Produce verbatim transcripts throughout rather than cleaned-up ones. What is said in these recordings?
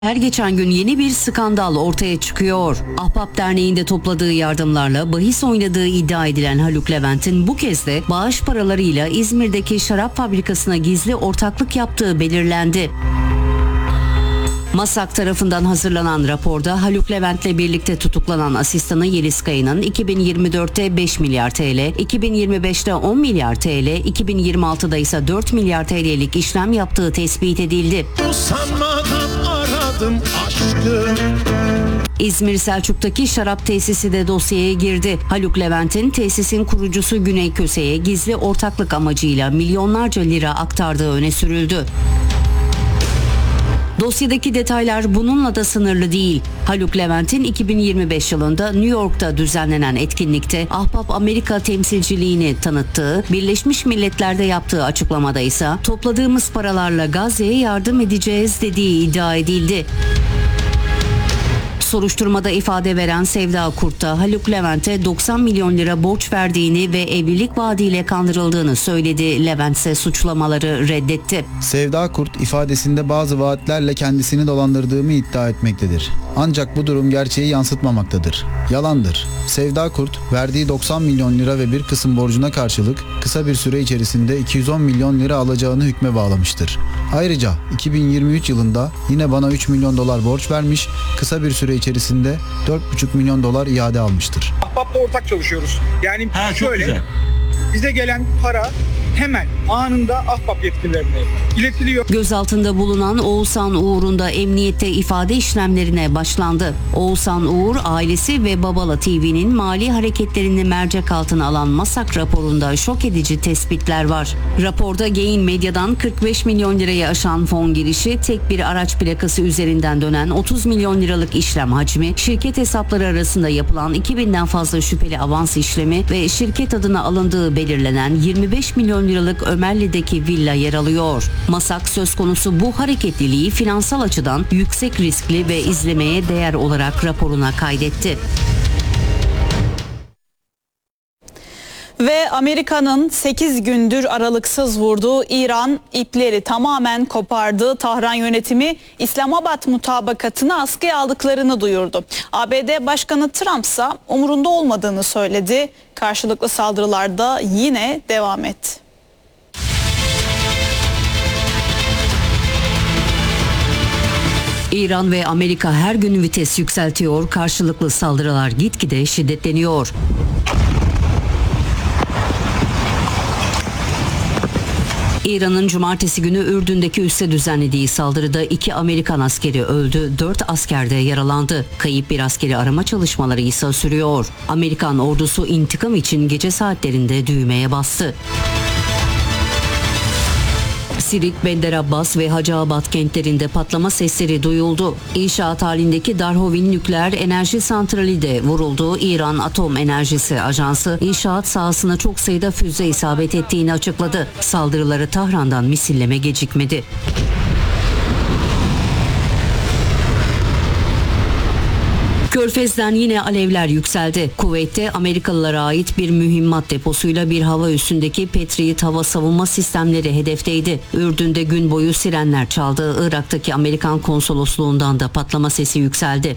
Her geçen gün yeni bir skandal ortaya çıkıyor. Ahbap Derneği'nde topladığı yardımlarla bahis oynadığı iddia edilen Haluk Levent'in bu kez de bağış paralarıyla İzmir'deki şarap fabrikasına gizli ortaklık yaptığı belirlendi. MASAK tarafından hazırlanan raporda Haluk Levent'le birlikte tutuklanan asistanı Yeliz Kaya'nın iki bin yirmi dörtte beş milyar T L, iki bin yirmi beşte on milyar T L, iki bin yirmi altıda ise dört milyar T L'lik işlem yaptığı tespit edildi. Usanmadan aradım aşkım. İzmir Selçuk'taki şarap tesisi de dosyaya girdi. Haluk Levent'in tesisin kurucusu Güney Köse'ye gizli ortaklık amacıyla milyonlarca lira aktardığı öne sürüldü. Dosyadaki detaylar bununla da sınırlı değil. Haluk Levent'in iki bin yirmi beş yılında New York'ta düzenlenen etkinlikte Ahbap Amerika temsilciliğini tanıttığı, Birleşmiş Milletler'de yaptığı açıklamada ise topladığımız paralarla Gazze'ye yardım edeceğiz dediği iddia edildi. Soruşturmada ifade veren Sevda Kurt da Haluk Levent'e doksan milyon lira borç verdiğini ve evlilik vaadiyle kandırıldığını söyledi. Levent ise suçlamaları reddetti. Sevda Kurt ifadesinde bazı vaatlerle kendisini dolandırdığımı iddia etmektedir. Ancak bu durum gerçeği yansıtmamaktadır. Yalandır. Sevda Kurt verdiği doksan milyon lira ve bir kısım borcuna karşılık kısa bir süre içerisinde iki yüz on milyon lira alacağını hükme bağlamıştır. Ayrıca iki bin yirmi üç yılında yine bana üç milyon dolar borç vermiş, kısa bir süre içerisinde dört buçuk milyon dolar iade almıştır. Ahbap'la ortak çalışıyoruz. Yani ha, şöyle, bize gelen para hemen anında Ahbap yetkililerine iletiliyor. Gözaltında bulunan Oğuzhan Uğur'un da emniyette ifade işlemlerine başlandı. Oğuzhan Uğur, ailesi ve Babala T V'nin mali hareketlerini mercek altına alan MASAK raporunda şok edici tespitler var. Raporda Gain Medya'dan kırk beş milyon liraya aşan fon girişi, tek bir araç plakası üzerinden dönen otuz milyon liralık işlem hacmi, şirket hesapları arasında yapılan iki binden fazla şüpheli avans işlemi ve şirket adına alındığı belirlenen yirmi beş milyon liralık Ömerli'deki villa yer alıyor. MASAK söz konusu bu hareketliliği finansal açıdan yüksek riskli ve izlemeye değer olarak raporuna kaydetti. Ve Amerika'nın sekiz gündür aralıksız vurduğu İran ipleri tamamen kopardı. Tahran yönetimi İslamabad mutabakatını askıya aldıklarını duyurdu. A B D Başkanı Trump ise umurunda olmadığını söyledi. Karşılıklı saldırılar da yine devam etti. İran ve Amerika her gün vites yükseltiyor, karşılıklı saldırılar gitgide şiddetleniyor. İran'ın cumartesi günü Ürdün'deki üsse düzenlediği saldırıda iki Amerikan askeri öldü, dört asker de yaralandı. Kayıp bir askeri arama çalışmaları ise sürüyor. Amerikan ordusu intikam için gece saatlerinde düğmeye bastı. Sirik, Bender Abbas ve Hacıabad kentlerinde patlama sesleri duyuldu. İnşaat halindeki Darhovin nükleer enerji santrali de vuruldu. İran Atom Enerjisi Ajansı inşaat sahasına çok sayıda füze isabet ettiğini açıkladı. Saldırıları Tahran'dan misilleme gecikmedi. Körfez'den yine alevler yükseldi. Kuveyt'te Amerikalılara ait bir mühimmat deposuyla bir hava üssündeki Patriot hava savunma sistemleri hedefteydi. Ürdün'de gün boyu sirenler çaldı. Irak'taki Amerikan konsolosluğundan da patlama sesi yükseldi.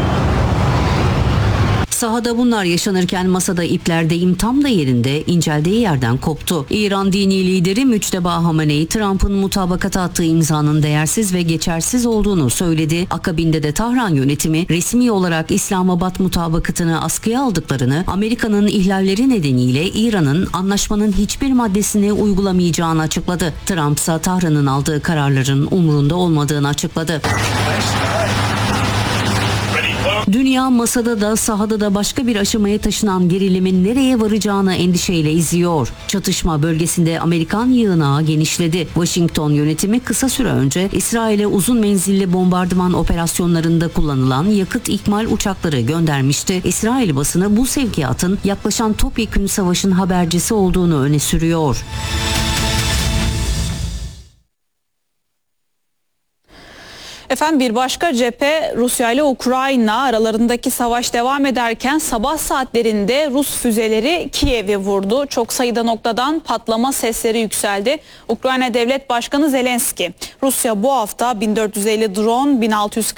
Sahada bunlar yaşanırken masada ipler deyim tam da yerinde, inceldiği yerden koptu. İran dini lideri Müçteba Hamenei, Trump'ın mutabakata attığı imzanın değersiz ve geçersiz olduğunu söyledi. Akabinde de Tahran yönetimi resmi olarak İslamabad mutabakatını askıya aldıklarını, Amerika'nın ihlalleri nedeniyle İran'ın anlaşmanın hiçbir maddesini uygulamayacağını açıkladı. Trump ise Tahran'ın aldığı kararların umurunda olmadığını açıkladı. Dünya masada da sahada da başka bir aşamaya taşınan gerilimin nereye varacağını endişeyle izliyor. Çatışma bölgesinde Amerikan yığınağı genişledi. Washington yönetimi kısa süre önce İsrail'e uzun menzilli bombardıman operasyonlarında kullanılan yakıt ikmal uçakları göndermişti. İsrail basını bu sevkiyatın yaklaşan topyekün savaşın habercisi olduğunu öne sürüyor. Efendim bir başka cephe Rusya ile Ukrayna aralarındaki savaş devam ederken sabah saatlerinde Rus füzeleri Kiev'i vurdu. Çok sayıda noktadan patlama sesleri yükseldi. Ukrayna Devlet Başkanı Zelenski, Rusya bu hafta bin dört yüz elli drone, bin altı yüz